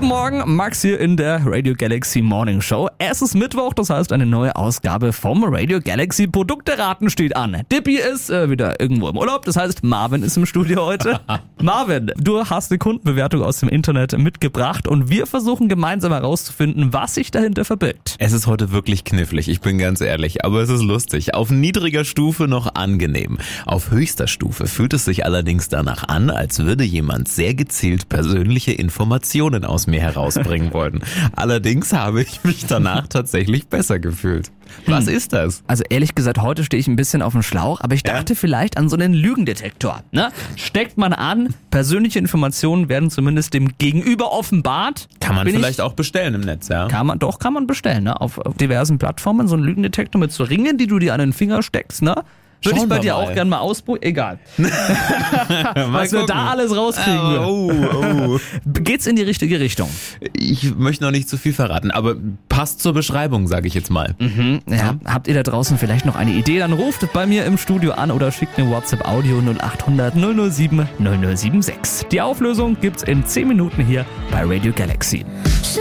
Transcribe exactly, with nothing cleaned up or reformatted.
Guten Morgen, Max hier in der Radio Galaxy Morning Show. Es ist Mittwoch, das heißt eine neue Ausgabe vom Radio Galaxy Produkteraten steht an. Dippy ist äh, wieder irgendwo im Urlaub, das heißt Marvin ist im Studio heute. Marvin, du hast eine Kundenbewertung aus dem Internet mitgebracht und wir versuchen gemeinsam herauszufinden, was sich dahinter verbirgt. Es ist heute wirklich knifflig, ich bin ganz ehrlich, aber es ist lustig. Auf niedriger Stufe noch angenehm. Auf höchster Stufe fühlt es sich allerdings danach an, als würde jemand sehr gezielt persönliche Informationen aus mir herausbringen wollen. Allerdings habe ich mich danach tatsächlich besser gefühlt. Was hm. ist das? Also ehrlich gesagt, heute stehe ich ein bisschen auf dem Schlauch, aber ich dachte ja? vielleicht an so einen Lügendetektor. Ne? Steckt man an, persönliche Informationen werden zumindest dem Gegenüber offenbart. Kann man Bin vielleicht ich, auch bestellen im Netz, ja? Kann man, doch, kann man bestellen, ne? Auf, auf diversen Plattformen, so einen Lügendetektor mit so Ringen, die du dir an den Finger steckst, ne? Würde ich bei dir mal. auch gerne mal ausprobieren. Egal. Was wir da alles rauskriegen. Oh, oh. Geht's in die richtige Richtung? Ich möchte noch nicht zu viel verraten, aber passt zur Beschreibung, sage ich jetzt mal. Mhm, ja. ja. Habt ihr da draußen vielleicht noch eine Idee? Dann ruft bei mir im Studio an oder schickt eine WhatsApp-Audio null acht hundert null null sieben null null sieben sechs. Die Auflösung gibt's in zehn Minuten hier bei Radio Galaxy.